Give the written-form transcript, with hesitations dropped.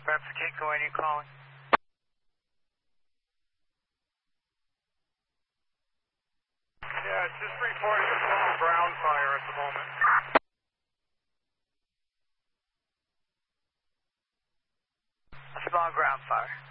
Bradford Tango, are you calling? Yeah, it's just reporting a small ground fire at the moment. A small ground fire.